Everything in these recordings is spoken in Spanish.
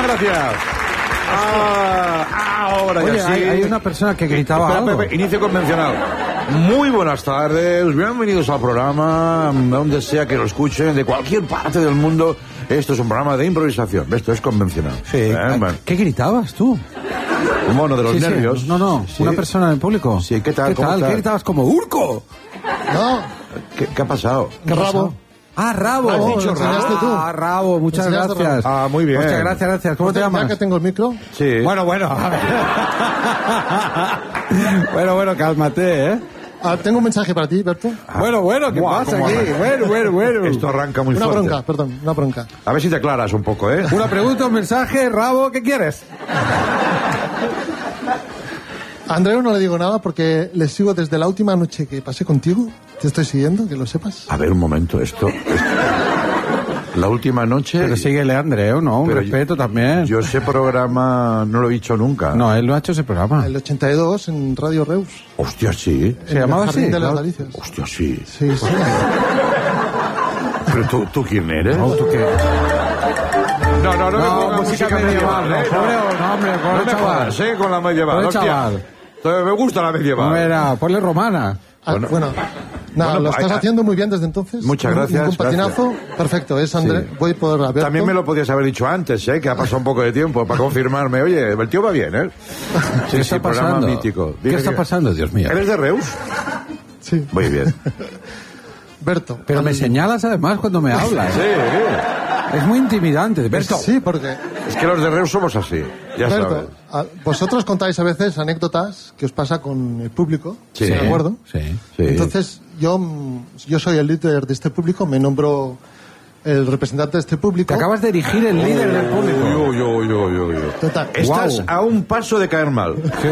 gracias. Ahora Oye, ya sí. hay una persona que gritaba Espera, algo. Pepe, inicio convencional. Muy buenas tardes, bienvenidos al programa, donde sea que lo escuchen, de cualquier parte del mundo. Esto es un programa de improvisación, esto es convencional. Sí. Bueno. ¿Qué gritabas tú? Un mono de los Sí, sí. nervios. No, Sí. una persona en el público. Sí, ¿qué tal? ¿Qué ¿Cómo tal? estás? ¿Qué gritabas como Urco? No, ¿Qué ha pasado? qué rabo. Ah, Rabo. Has dicho Lo enseñaste Rabo. tú. Ah, Rabo, muchas Lo enseñaste gracias. Rabo. Ah, muy bien. Muchas gracias. ¿Cómo te Ya llamas? que tengo el micro, Sí. Bueno, a ver. bueno, cálmate, ¿eh? tengo un mensaje para ti, Berto. Bueno, ¿qué Guau, pasa ¿cómo aquí? arranca? Bueno. Esto arranca muy Una fuerte. bronca. A ver si te aclaras un poco, ¿eh? Una pregunta, un mensaje, Rabo, ¿qué quieres? A Andreu no le digo nada porque le sigo desde la última noche que pasé contigo. Te estoy siguiendo, que lo sepas. A ver, un momento, esto... La última noche... Pero síguele, Andreu, ¿no? Un Pero respeto también. Yo ese programa no lo he dicho nunca. No, él no ha hecho ese programa. El 82 en Radio Reus. Hostia, sí. ¿Se llamaba en el Jardín así? de las Claro. Delicias. Hostia, sí. Sí. Pero tú ¿quién eres? No, ¿tú qué? No, me No, pongas música medieval, no, hombre, No pobre me chaval. jodas, con la medieval. Pobre hostia. chaval. Me gusta la medieval. No era, ponle romana. Bueno, nada, Bueno, lo estás haciendo muy bien desde entonces. Muchas gracias, Un patinazo, perfecto. Es Andreu. Sí. Voy por Alberto. También me lo podías haber dicho antes, que ha pasado un poco de tiempo para confirmarme. Oye, el tío va bien, ¿eh? ¿Qué está programa pasando? mítico. ¿Qué está pasando, Dios mío? ¿Eres de Reus? Sí. Muy bien. Berto. Pero me señalas además cuando me hablas. Sí. Es muy intimidante. Berto. Sí, porque... Es que los de Reus somos así. Ya sabes. Berto, vosotros contáis a veces anécdotas que os pasa con el público, Sí. ¿de acuerdo? Sí. Sí. Entonces, yo soy el líder de este público, me nombro el representante de este público. Te acabas de erigir el líder del público. Yo. Total. Estás Guau. a un paso de caer mal. Sí.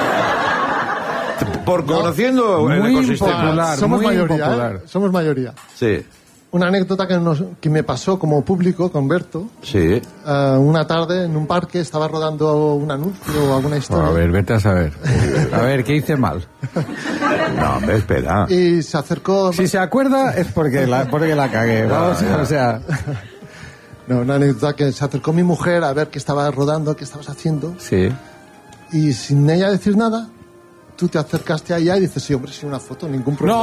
Por conociendo el Muy ecosistema. impopular. Somos muy mayoría, impopular. Somos mayoría. Sí. Una anécdota que me pasó como público con Berto. Sí. Una tarde en un parque estaba rodando un anuncio o alguna historia. A ver, vete a saber. A ver, ¿qué hice mal? No, hombre, espera. Y se acercó... Si se acuerda es porque la cagué. Vamos, o sea... No, una anécdota que se acercó mi mujer a ver qué estaba rodando, qué estabas haciendo. Sí. Y sin ella decir nada, tú te acercaste a ella y dices, sí, hombre, sin una foto, ningún problema.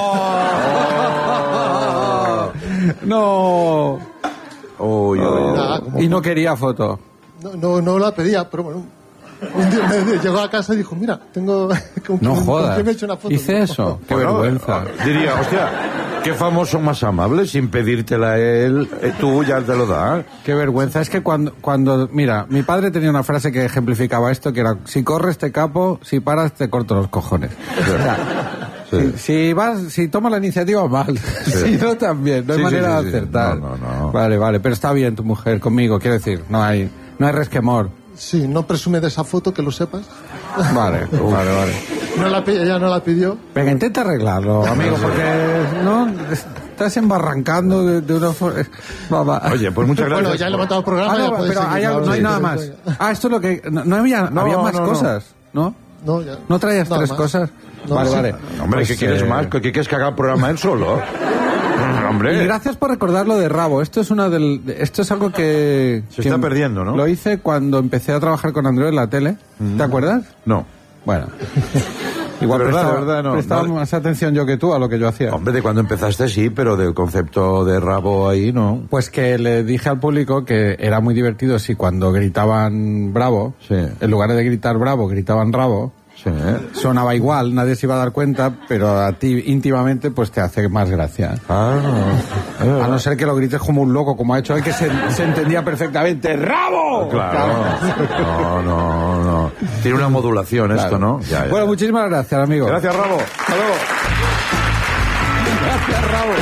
¡No! Nada, como- Y no quería foto. No la pedía, pero bueno. Un día llegó a casa y dijo, mira, tengo... ¿con No quién- jodas. ¿con quién me he hecho una foto? Hice No. eso. Qué Bueno, vergüenza. Diría, hostia, qué famoso más amable, sin pedírtela él, tú ya te lo das. Qué vergüenza. Es que cuando... Mira, mi padre tenía una frase que ejemplificaba esto, que era, si corres te capo, si paras te corto los cojones. O sea, Sí. si tomas la iniciativa, mal. Si no, también. No hay Sí, sí, manera sí, de sí. acertar. No. Vale. Pero está bien tu mujer conmigo, quiero decir. No hay resquemor. Sí, no presume de esa foto, que lo sepas. Vale. Ella no la pidió. Venga, intenta arreglarlo, amigo, porque no estás embarrancando de una forma... Mamá. Oye, pues muchas gracias. Bueno, ya he levantado el programa. Ah, ya no, podéis pero seguir, no hay sí, nada sí, más. sí. Esto es lo que... No había más no. cosas, ¿no? No, ya. ¿No traías Nada 3 más. cosas? No, vale, sí. vale. Hombre, Pues, ¿qué quieres más? ¿Qué quieres que haga el programa él solo? Hombre. Y gracias por recordar lo de Rabo. Esto es esto es algo que... Se está perdiendo, ¿no? Lo hice cuando empecé a trabajar con Andreu en la tele. ¿Te acuerdas? No. Bueno. Igual De verdad, prestaba, de verdad, no. prestaba No. más atención yo que tú a lo que yo hacía. Hombre, de cuando empezaste sí, pero del concepto de rabo ahí no. Pues que le dije al público que era muy divertido si cuando gritaban bravo, Sí. en lugar de gritar bravo, gritaban rabo, Sí, sonaba igual, nadie se iba a dar cuenta, pero a ti íntimamente pues te hace más gracia. A no ser que lo grites como un loco, como ha hecho él, que se entendía perfectamente. ¡Rabo! Claro. No. Tiene una modulación esto, Claro. ¿no? Ya. Bueno, muchísimas gracias, amigo. Gracias, Rabo. Hasta luego. Gracias, Rabo.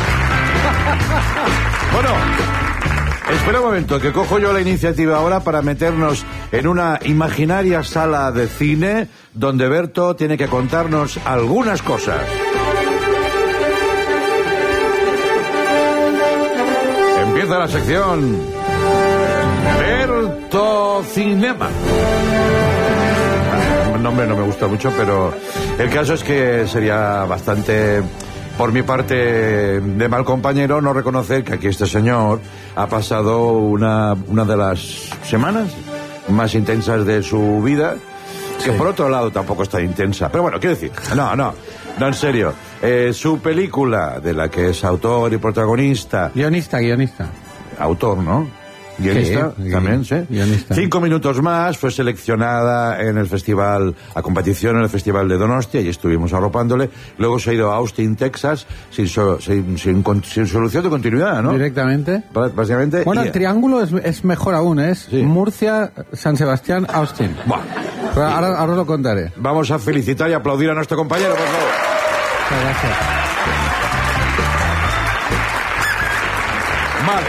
Bueno, espera un momento, que cojo yo la iniciativa ahora para meternos en una imaginaria sala de cine donde Berto tiene que contarnos algunas cosas. Empieza la sección Berto Cinema. El nombre no me gusta mucho, pero el caso es que sería bastante por mi parte de mal compañero, no reconocer que aquí este señor ha pasado una de las semanas más intensas de su vida, que por otro lado tampoco está intensa. Pero bueno, quiero decir, no, en serio. Su película, de la que es autor y protagonista... Guionista. Autor, ¿no? Guionista, sí, también, sí. Guionista. 5 minutos más, fue seleccionada en el festival, a competición en el festival de Donostia, y estuvimos arropándole. Luego se ha ido a Austin, Texas, sin solución de continuidad, ¿no? Directamente. Básicamente. Bueno, el triángulo es mejor aún, es Sí. Murcia, San Sebastián, Austin. Buah. Pero ahora lo contaré. Vamos a felicitar y aplaudir a nuestro compañero, por favor. Muchas gracias. Vale.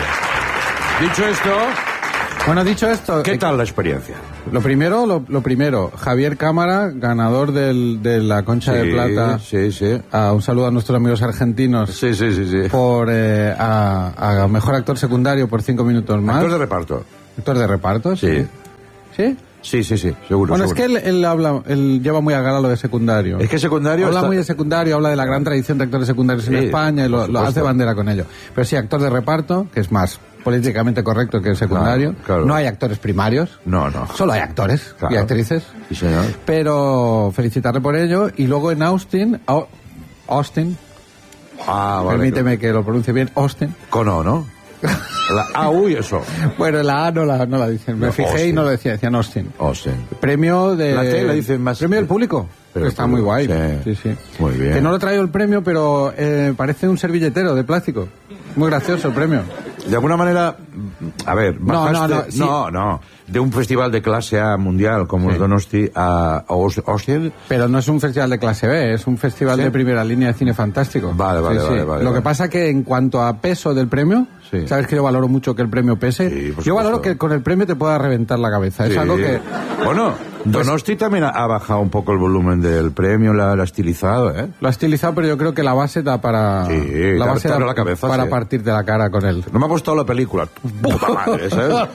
Dicho esto, ¿Qué tal la experiencia? Lo primero, Javier Cámara, ganador de la Concha de Plata. Sí. Un saludo a nuestros amigos argentinos. Sí. Por a mejor actor secundario por 5 minutos más. Actor de reparto. Actor de reparto, sí. ¿Sí? Sí, seguro. Bueno, seguro. es que él lleva muy a gala lo de secundario. Es que secundario habla está... muy de secundario, habla de la gran tradición de actores secundarios en España y lo hace bandera con ello. Pero sí, actor de reparto, que es más políticamente correcto que el secundario. Claro. No hay actores primarios. No. Solo hay actores y actrices. Sí, señor. Pero felicitarle por ello. Y luego en Austin... Vale. Permíteme que lo pronuncie bien. Austin. Con O, ¿no? La A, y eso. Bueno, la A no la dicen. Me fijé Austin. y no lo decían Austin. Austin. Premio de... La T la dicen más... Premio del público. Pero está muy guay. Sí. Sí. Muy bien. Que no lo traigo el premio, pero parece un servilletero de plástico. Muy gracioso el premio. De alguna manera, a ver, bajaste... sí. No. De un festival de clase A mundial como es Donosti a Austin. Pero no es un festival de clase B, es un festival de primera línea de cine fantástico. Vale. Lo que pasa que en cuanto a peso del premio, sabes que yo valoro mucho que el premio pese. Sí, por yo valoro supuesto. que con el premio te pueda reventar la cabeza. Es algo que... Bueno, Donosti también ha bajado un poco el volumen del premio, la ha estilizado, ¿eh? Lo ha estilizado, pero yo creo que la base da para... Sí, la base da la cabeza, para partirte la cara con él. No me ha gustado la película. Puta madre, ¿sabes?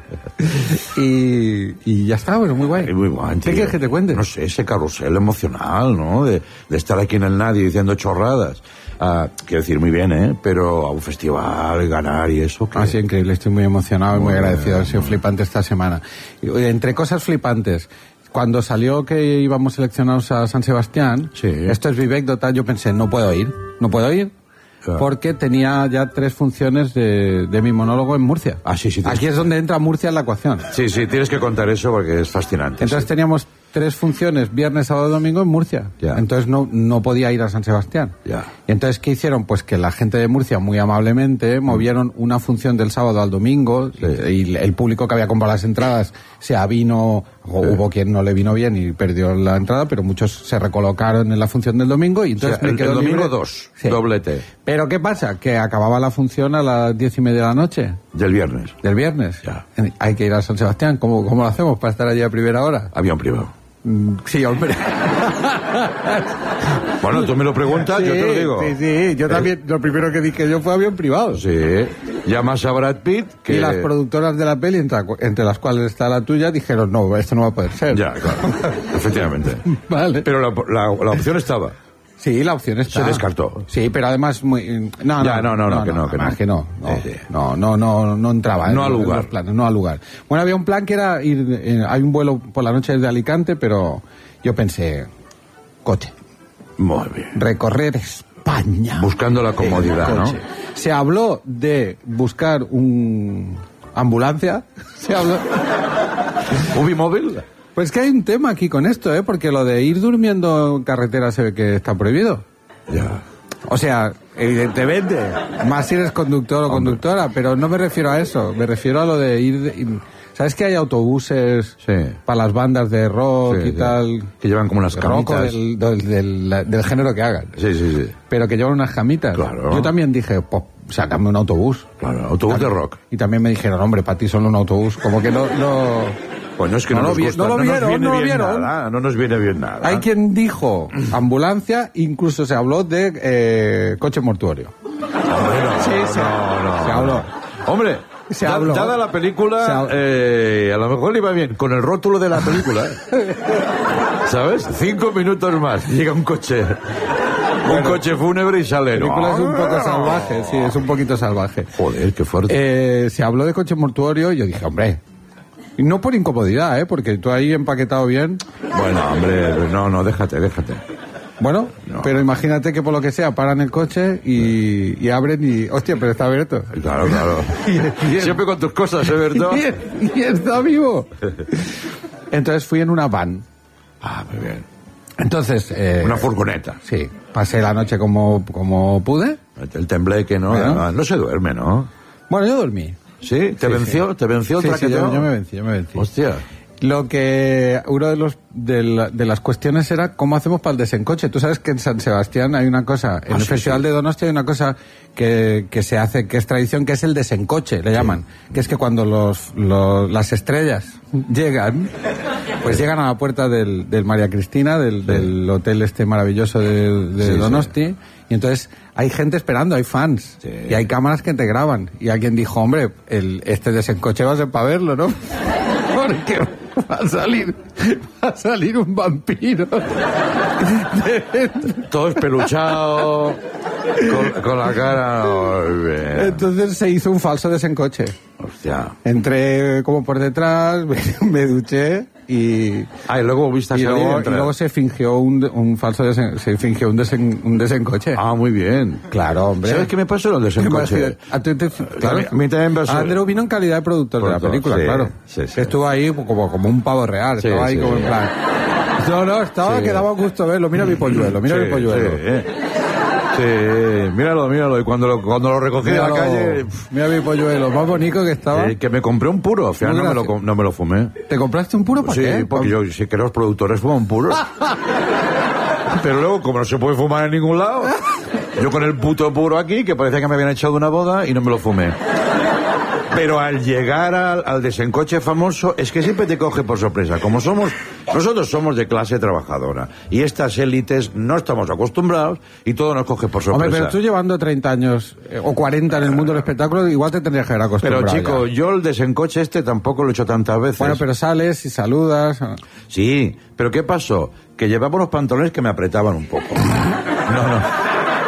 y ya está, bueno, muy guay. Muy guay, ¿Qué tío. quieres que te cuente? No sé, ese carrusel emocional, ¿no? De estar aquí en el nadie diciendo chorradas. Quiero decir, muy bien, ¿eh? Pero a un festival, ganar y eso... Ha sido increíble, estoy muy emocionado y muy agradecido. Ha sido flipante esta semana. Y, entre cosas flipantes, cuando salió que íbamos seleccionados a San Sebastián, esto es Vivecdota, yo pensé, no puedo ir, claro. Porque tenía ya 3 funciones de mi monólogo en Murcia. Sí. Aquí es donde entra Murcia en la ecuación. Sí, tienes que contar eso porque es fascinante. Entonces teníamos 3 funciones, viernes, sábado y domingo en Murcia. Ya. Entonces no podía ir a San Sebastián. Ya. Y entonces, ¿qué hicieron? Pues que la gente de Murcia, muy amablemente, movieron una función del sábado al domingo y el público que había comprado las entradas se avino, o hubo quien no le vino bien y perdió la entrada, pero muchos se recolocaron en la función del domingo y entonces me quedó el domingo libre. 2, doblete. Pero ¿qué pasa? Que acababa la función a las 10:30 de la noche. Del viernes. Del viernes. Ya. Hay que ir a San Sebastián. ¿Cómo lo hacemos para estar allí a primera hora? Avión privado. Sí, hombre. Bueno, tú me lo preguntas, yo te lo digo. Sí, yo también, lo primero que dije yo fue avión privado. Sí, llamas a Brad Pitt, que... Y las productoras de la peli, entre las cuales está la tuya, dijeron, no, esto no va a poder ser. Ya, claro, efectivamente. Vale. Pero la opción estaba. Sí, la opción está. Se descartó. Sí, pero además muy... No entraba. No al lugar. Los planes, no al lugar. Bueno, había un plan que era ir... hay un vuelo por la noche desde Alicante, pero yo pensé, coche. Muy bien. Recorrer España. Buscando la comodidad, ¿no? Se habló de buscar un ambulancia. Se habló... ¿Ubimóvil? Pues que hay un tema aquí con esto, porque lo de ir durmiendo en carretera se ve que está prohibido. Ya. O sea, evidentemente, más si eres conductor o conductora, pero no me refiero a eso, me refiero a lo de ir... ¿Sabes que hay autobuses para las bandas de rock y tal? Que llevan como unas camitas. Rock del género que hagan. Sí. Pero que llevan unas camitas. Claro. Yo también dije, pues, sácame un autobús. Claro, autobús de rock. Y también me dijeron, hombre, para ti solo un autobús. Como que no... Pues no es que no nos gusta, no lo vieron. No nos viene bien nada. Hay quien dijo ambulancia, incluso se habló de coche mortuorio. Se habló. Hombre, se habló. Dada la película, a lo mejor iba bien con el rótulo de la película. ¿Sabes? 5 minutos más, llega un coche Un coche fúnebre y sale. La película es un poco salvaje, sí, es un poquito salvaje. Joder, qué fuerte. Se habló de coche mortuorio y yo dije, hombre, y no por incomodidad, porque tú ahí empaquetado bien. Bueno, hombre, no, déjate. Bueno, No. pero imagínate que por lo que sea paran el coche y abren y... Hostia, pero está abierto. Claro. Siempre con tus cosas, ¿verdad? Y está vivo. Entonces fui en una van. Ah, muy bien. Entonces... Una furgoneta. Sí, pasé la noche como pude. El tembleque, ¿no? Bueno. No se duerme, ¿no? Bueno, yo dormí. ¿Sí? ¿Te venció el Sí, traqueteo? yo me vencí. Hostia. Lo que uno de las cuestiones era cómo hacemos para el desencoche. Tú sabes que en San Sebastián hay una cosa, en el Festival de Donosti hay una cosa que se hace, que es tradición, que es el desencoche, le llaman. Que es que cuando las estrellas llegan, pues llegan a la puerta del María Cristina, del hotel este maravilloso de Donosti, y entonces hay gente esperando, hay fans, y hay cámaras que te graban. Y alguien dijo, hombre, este desencoche va a ser para verlo, ¿no? Porque va a salir un vampiro. Todo espeluchado, con la cara... Entonces se hizo un falso desencoche. Hostia. Entré como por detrás, me duché y... Ah, y luego viste a y salir luego se fingió un falso un desencoche. Ah, muy bien. Claro, hombre. ¿Sabes qué me pasó en el desencoche? Claro. A mí también pasó. Andreu vino en calidad de productor de la película, sí, claro. Sí. Estuvo ahí como un pavo real, estaba ahí como en plan... No, que daba gusto verlo. Mira mi polluelo. Sí, míralo. Y cuando lo recogí de la calle... Mira mi polluelo, más bonito que estaba. Que me compré un puro, al final no me lo fumé. ¿Te compraste un puro para qué? Sí, porque yo sé que los productores fuman puros. Pero luego, como no se puede fumar en ningún lado, yo con el puto puro aquí, que parecía que me habían echado de una boda, y no me lo fumé. Pero al llegar al desencoche famoso, es que siempre te coge por sorpresa. Nosotros somos de clase trabajadora. Y estas élites no estamos acostumbrados y todo nos coge por sorpresa. Hombre, pero tú llevando 30 años o 40 en el mundo del espectáculo, igual te tendrías que haber acostumbrado. Pero chico, ya. yo el desencoche tampoco lo he hecho tantas veces. Bueno, pero sales y saludas. Sí, pero ¿qué pasó? Que llevaba unos pantalones que me apretaban un poco. No.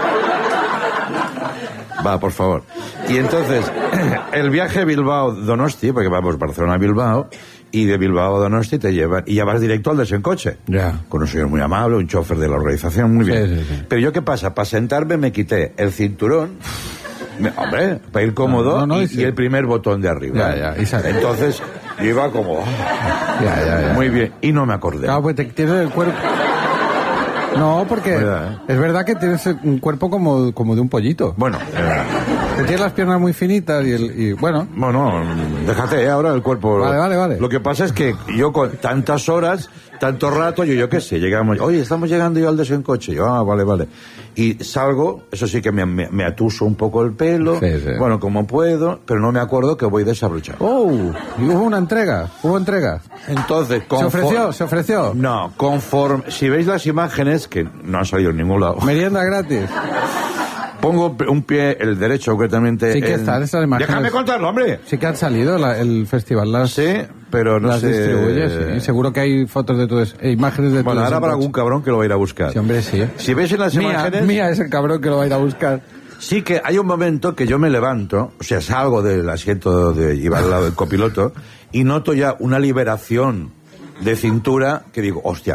Va, por favor. Y entonces, el viaje Bilbao-Donosti, porque vamos Barcelona-Bilbao, y de Bilbao a Donosti te llevan, y ya vas directo al desencoche. Ya. Con un señor muy amable, un chofer de la organización, muy bien. Sí. Pero yo, ¿qué pasa? Para sentarme me quité el cinturón, hombre, para ir cómodo, y el primer botón de arriba. Ya. Entonces, yo iba como... Ya. Muy bien, y no me acordé. Claro, pues te tienes el cuerpo... No, porque es verdad que tienes un cuerpo como de un pollito. Bueno, te tienes las piernas muy finitas y bueno. Bueno, déjate ahora el cuerpo. Vale. Lo que pasa es que yo con tantas horas, tanto rato, yo qué sé, llegamos, oye, estamos llegando yo al desencoche. Yo, vale. Y salgo, eso sí que me atuso un poco el pelo, sí. Bueno, como puedo, pero no me acuerdo que voy desabrochado. Y hubo entrega. Entonces, ¿Se ofreció? No, conforme, si veis las imágenes, que no han salido en ningún lado. Merienda gratis. Pongo un pie, el derecho concretamente. Sí que están esas imágenes. Déjame contarlo, hombre. Sí que han salido el festival. Sí, pero no las sé. Distribuye, sí. Seguro que hay fotos de tu imágenes de tu Bueno, ahora habrá algún cabrón que lo va a ir a buscar. Sí, hombre, sí. Si veis en las imágenes... Mía es el cabrón que lo va a ir a buscar. Sí que hay un momento que yo me levanto, o sea, salgo del asiento de llevar al lado del copiloto y noto ya una liberación de cintura que digo, hostia.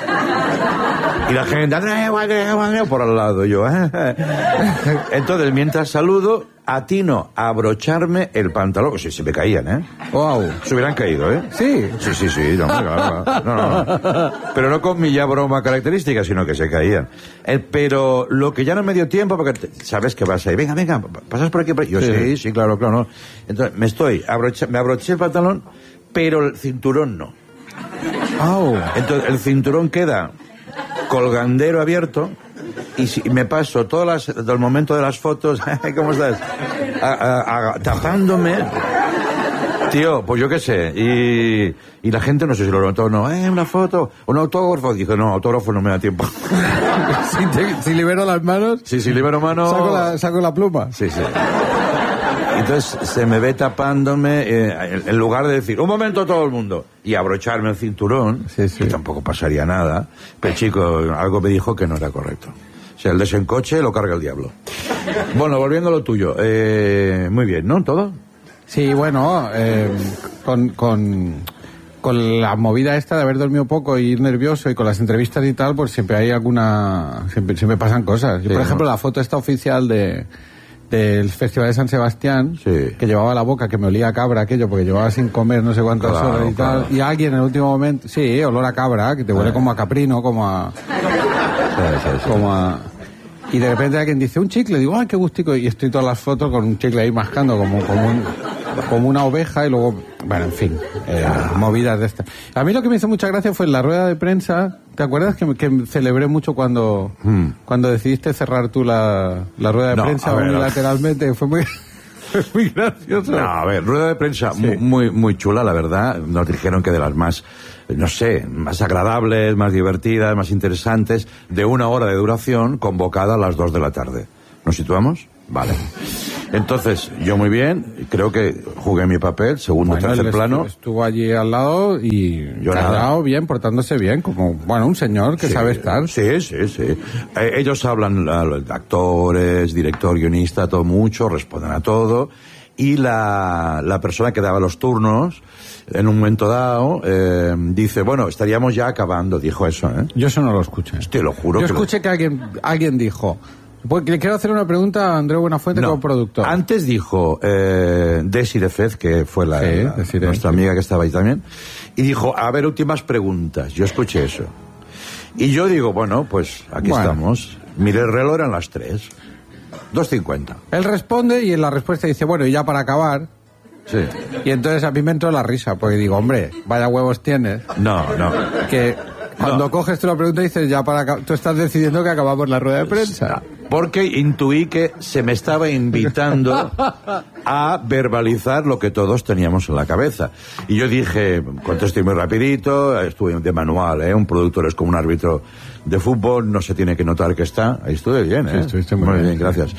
Y la gente, por al lado, yo. Entonces, mientras saludo, atino a abrocharme el pantalón. Si se me caían, Wow. Se hubieran caído, Sí. Sí. No. Pero no con mi ya broma característica, sino que se caían. Pero lo que ya no me dio tiempo, porque sabes que vas ahí. Venga, pasas por aquí. Yo sí, claro. No. Entonces, me abroché el pantalón, pero el cinturón no. Entonces, el cinturón queda colgandero abierto y si me paso todo el momento de las fotos, ¿cómo estás? Tapándome, tío, pues yo qué sé, y la gente no sé si lo notó o no, una foto, un autógrafo, dijo, no, autógrafo no me da tiempo. si libero las manos, si libero manos, saco la pluma. Sí. Entonces se me ve tapándome, en lugar de decir, un momento todo el mundo, y abrocharme el cinturón, que tampoco pasaría nada, pero chico, algo me dijo que no era correcto. O sea, el desencoche lo carga el diablo. Bueno, volviendo a lo tuyo. Muy bien, ¿no? ¿Todo? Sí, bueno, con la movida esta de haber dormido poco y ir nervioso y con las entrevistas y tal, pues siempre hay siempre pasan cosas. Yo, por ejemplo, la foto esta oficial del Festival de San Sebastián, que llevaba la boca, que me olía a cabra aquello, porque llevaba sin comer no sé cuántas horas y tal, y alguien en el último momento, olor a cabra, que te huele como a caprino, como a... Y de repente alguien dice, un chicle, digo, ¡ay, qué gustico! Y estoy todas las fotos con un chicle ahí mascando como una oveja y luego, bueno, en fin, movidas de estas. A mí lo que me hizo mucha gracia fue en la rueda de prensa. ¿Te acuerdas que celebré mucho cuando decidiste cerrar tú la rueda de prensa unilateralmente? Fue muy gracioso. No, a ver, rueda de prensa muy chula, la verdad. Nos dijeron que de las más, no sé, más agradables, más divertidas, más interesantes, de 1 hora de duración, convocada a las 2 de la tarde. ¿Nos situamos? Vale. Entonces, yo muy bien, creo que jugué mi papel, segundo, tercer plano. Estuvo allí al lado y callado bien, portándose bien, como, un señor que sabe estar. Sí. Ellos hablan, actores, director, guionista, todo mucho, responden a todo. Y la persona que daba los turnos, en un momento dado, dice, bueno, estaríamos ya acabando, dijo eso, ¿eh? Yo eso no lo escuché. Te lo juro. Yo escuché que alguien dijo... Pues le quiero hacer una pregunta a Andreu Buenafuente como productor. Antes dijo Desi de Fez, que fue nuestra amiga que estaba ahí también, y dijo, a ver, últimas preguntas. Yo escuché eso. Y yo digo, bueno, pues aquí estamos. Miré el reloj, eran las 3. 2:50. Él responde y en la respuesta dice, bueno, y ya para acabar... Sí. Y entonces a mí me entró la risa, porque digo, hombre, vaya huevos tienes. No. Que cuando coges tú la pregunta y dices, tú estás decidiendo que acabamos la rueda de prensa. Porque intuí que se me estaba invitando a verbalizar lo que todos teníamos en la cabeza. Y yo dije, contesté muy rapidito, estuve de manual, un productor es como un árbitro de fútbol, no se tiene que notar que está. Ahí estuve bien, Sí, estuviste muy bien, gracias.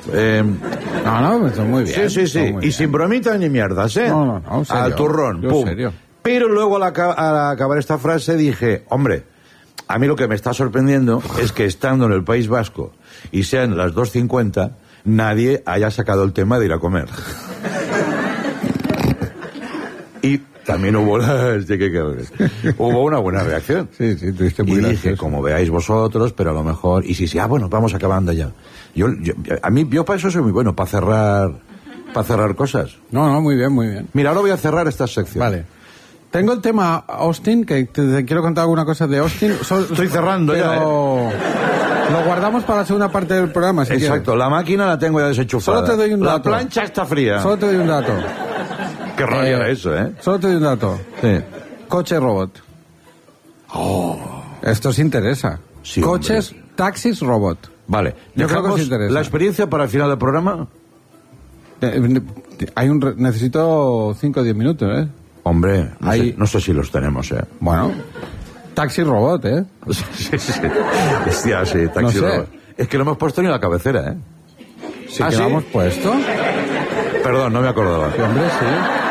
Está muy bien. Sí. Y sin bromitas ni mierdas, ¿eh? No, serio. Al turrón, Yo pum. Serio. Pero luego al acabar esta frase dije, hombre, a mí lo que me está sorprendiendo es que estando en el País Vasco y sean las 2:50, nadie haya sacado el tema de ir a comer. Y también hubo una buena reacción. Sí, tuviste muy gracioso. Y dije, como veáis vosotros, pero a lo mejor... Y sí, bueno, vamos acabando ya. Yo para eso soy muy bueno, para cerrar cosas. No, muy bien. Mira, ahora voy a cerrar esta sección. Vale. Tengo el tema Austin, que te quiero contar alguna cosa de Austin. Estoy cerrando ya, Lo guardamos para la segunda parte del programa, si Exacto, quieres. La máquina la tengo ya desenchufada. Solo te doy un dato. La plancha está fría. Solo te doy un dato. Qué rabia era eso, ¿eh? Solo te doy un dato. Sí. Coche robot. Esto os interesa. Sí, Coches, taxis, robot. Vale. Yo creo que os interesa. ¿La experiencia para el final del programa? Necesito 5 o 10 minutos, ¿eh? Hombre, no sé si los tenemos, ¿eh? Bueno, taxi robot, ¿eh? Sí. Hostia, sí, taxi robot. Es que lo hemos puesto ni en la cabecera, ¿eh? ¿Sí que lo hemos puesto? Perdón, no me acordaba. Sí, hombre, sí.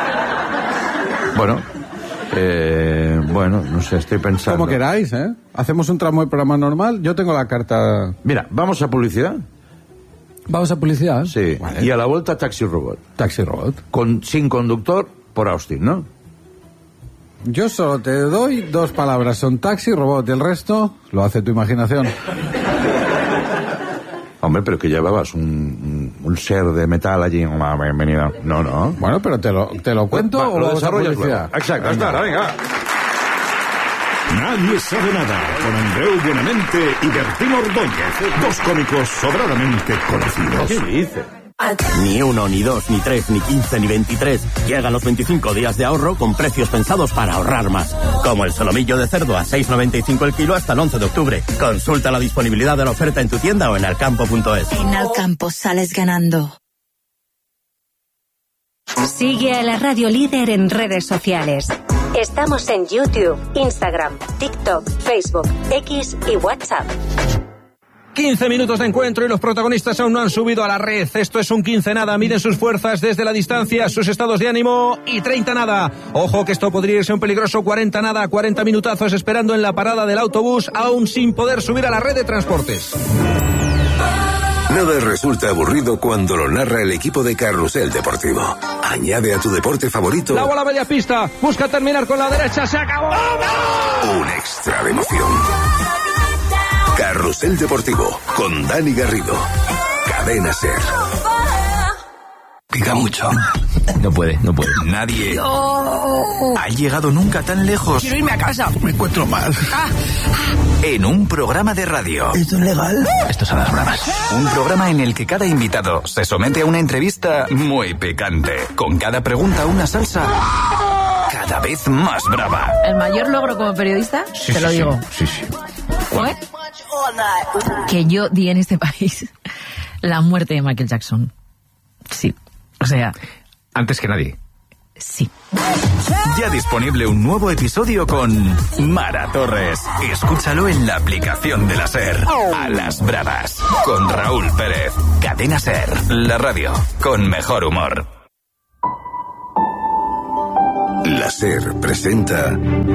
Bueno, no sé, estoy pensando. Como queráis, ¿eh? Hacemos un tramo de programa normal. Yo tengo la carta... Mira, ¿vamos a publicidad? ¿Vamos a publicidad? Sí. Vale. Y a la vuelta, taxi robot. Taxi robot. Sin conductor por Austin, ¿no? Yo solo te doy 2 palabras, son taxi, robot, y el resto lo hace tu imaginación. Hombre, pero que llevabas un ser de metal allí. Bienvenida. No. Bueno, pero te lo cuento o lo desarrollas luego. Exacto, hasta ahora, venga. Nadie sabe nada, con Andreu Buenamente y Bertín Ordóñez, 2 cómicos sobradamente conocidos. ¿Qué dice? Ni 1, ni 2, ni 3, ni 15, ni 23. Llegan los 25 días de ahorro con precios pensados para ahorrar más. Como el solomillo de cerdo a 6,95 el kilo hasta el 11 de octubre. Consulta la disponibilidad de la oferta en tu tienda o en alcampo.es. En Alcampo sales ganando. Sigue a la Radio Líder en redes sociales. Estamos en YouTube, Instagram, TikTok, Facebook, X y WhatsApp. 15 minutos de encuentro y los protagonistas aún no han subido a la red. Esto es un 15 nada. Miden sus fuerzas desde la distancia, sus estados de ánimo y 30 nada. Ojo que esto podría irse un peligroso 40 nada, 40 minutazos esperando en la parada del autobús, aún sin poder subir a la red de transportes. Nada resulta aburrido cuando lo narra el equipo de Carrusel Deportivo. Añade a tu deporte favorito... La bola media pista, busca terminar con la derecha, se acabó. Un extra de emoción. Carrusel Deportivo, con Dani Garrido. Cadena SER. Pica mucho. No puede. Nadie ha llegado nunca tan lejos. Quiero irme a casa. Me encuentro mal. En un programa de radio. ¿Esto es legal? Esto es a las bravas. Un programa en el que cada invitado se somete a una entrevista muy picante. Con cada pregunta una salsa cada vez más brava. ¿El mayor logro como periodista? Sí, te lo digo. Sí. ¿Fue? Que yo di en este país la muerte de Michael Jackson. Sí. O sea... Antes que nadie. Sí. Ya disponible un nuevo episodio con Mara Torres. Escúchalo en la aplicación de la SER. A las bravas. Con Raúl Pérez. Cadena SER. La radio con mejor humor. La SER presenta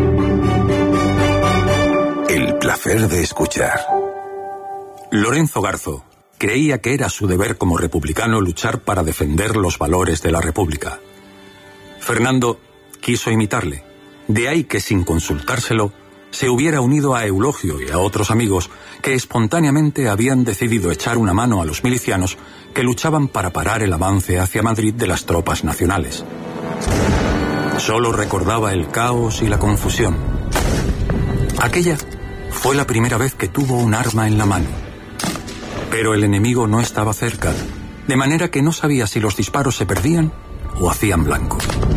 El placer de escuchar. Lorenzo Garzo creía que era su deber como republicano luchar para defender los valores de la República. Fernando quiso imitarle, de ahí que sin consultárselo se hubiera unido a Eulogio y a otros amigos que espontáneamente habían decidido echar una mano a los milicianos que luchaban para parar el avance hacia Madrid de las tropas nacionales. Solo recordaba el caos y la confusión. Aquella fue la primera vez que tuvo un arma en la mano. Pero el enemigo no estaba cerca, de manera que no sabía si los disparos se perdían o hacían blanco.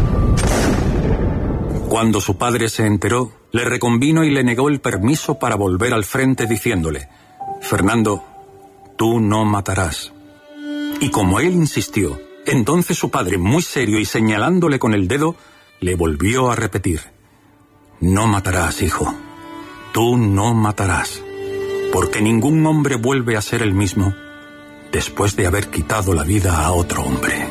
Cuando su padre se enteró, le reconvino y le negó el permiso para volver al frente diciéndole: Fernando, tú no matarás. Y como él insistió, entonces su padre, muy serio y señalándole con el dedo, le volvió a repetir: no matarás, hijo. Tú no matarás. Porque ningún hombre vuelve a ser el mismo después de haber quitado la vida a otro hombre.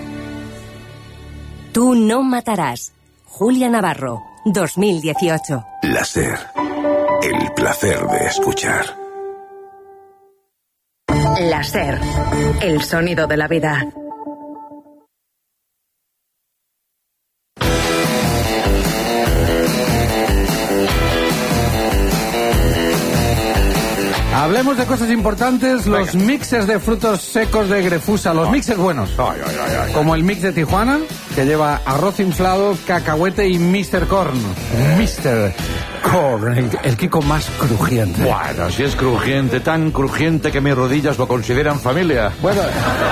Tú no matarás. Julia Navarro, 2018. La SER. El placer de escuchar. La SER. El sonido de la vida. Hablemos de cosas importantes, los mixes de frutos secos de Grefusa, los mixes buenos. Como el mix de Tijuana, que lleva arroz inflado, cacahuete y Mr. Corn. Mr. Corn, el Kiko más crujiente. Bueno, si es crujiente, tan crujiente que mis rodillas lo consideran familia. Bueno...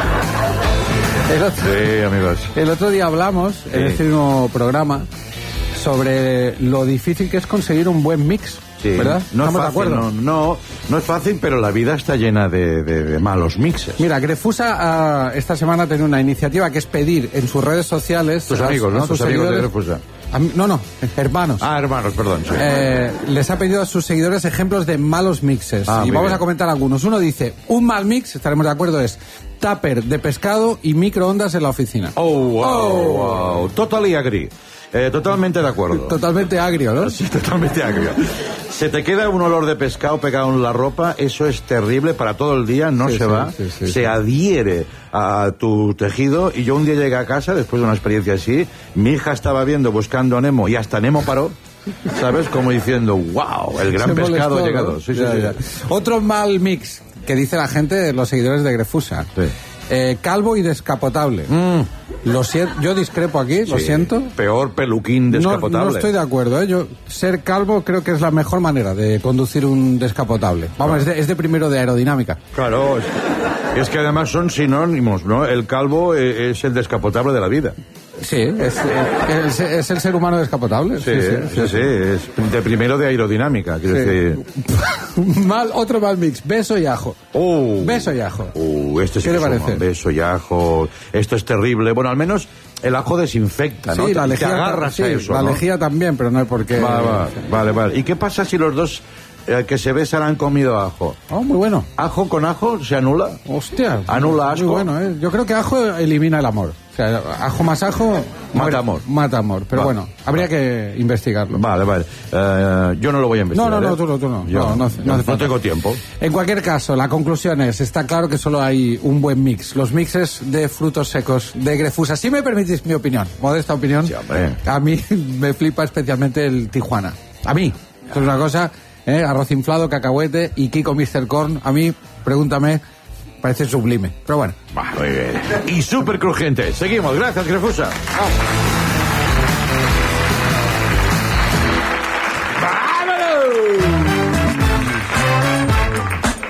Sí, amigos. El otro día hablamos, en este mismo programa, sobre lo difícil que es conseguir un buen mix. Sí, ¿verdad? No es ¿Estamos fácil, de acuerdo? no es fácil, pero la vida está llena de malos mixes. Mira, Grefusa esta semana ha tenido una iniciativa que es pedir en sus redes sociales... Tus amigos, ¿no? Tus amigos de Grefusa. No, hermanos. Hermanos, perdón. Sí. Les ha pedido a sus seguidores ejemplos de malos mixes. Y vamos a comentar algunos. Uno dice, un mal mix, estaremos de acuerdo, es tupper de pescado y microondas en la oficina. Wow. Totally agree. Totalmente de acuerdo. Totalmente agrio, ¿no? Sí, totalmente agrio. Se te queda un olor de pescado pegado en la ropa, eso es terrible para todo el día, no se va, se adhiere a tu tejido. Y yo un día llegué a casa, después de una experiencia así, mi hija estaba viendo Buscando a Nemo y hasta Nemo paró, ¿sabes? Como diciendo, wow, el gran pescado ha llegado. ¿No? Sí. Otro mal mix que dice la gente, los seguidores de Grefusa. Calvo y descapotable. Yo discrepo aquí, lo siento. Peor peluquín descapotable. No estoy de acuerdo, Yo ser calvo creo que es la mejor manera de conducir un descapotable. Vamos, es de primero de aerodinámica. Claro, es que además son sinónimos, ¿no? El calvo es el descapotable de la vida. Sí, es el ser humano descapotable. Sí, es de primero de aerodinámica, quiero decir. Otro mal mix, beso y ajo. Beso y ajo. Este sí ¿Qué le parece? Beso y ajo, esto es terrible. Bueno, al menos el ajo desinfecta, ¿no? Sí, la lejía, te agarras a eso, la ¿no? lejía también, pero no hay por qué... Vale. ¿Y qué pasa si los dos que se besan han comido ajo? Muy bueno. ¿Ajo con ajo se anula? Hostia. ¿Anula asco? Muy bueno, Yo creo que ajo elimina el amor. que ajo más ajo... Mata amor. Mata amor. Pero Vale. bueno, habría que investigarlo. Vale. Yo no lo voy a investigar. No, tú no. No hace falta. No tengo tiempo. En cualquier caso, la conclusión es, está claro que solo hay un buen mix. Los mixes de frutos secos de Grefusa. Si me permitís mi opinión, modesta opinión, Sí, hombre. a mí me flipa especialmente el Tijuana. A mí. Esto es una cosa, arroz inflado, cacahuete y Kiko Mr. Corn. A mí, pregúntame, parece sublime. Pero bueno. Muy bien. Y súper crujiente. Seguimos. Gracias, Grefusa.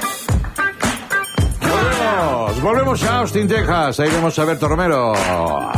Volvemos a Austin, Texas. Ahí vemos a Berto Romero.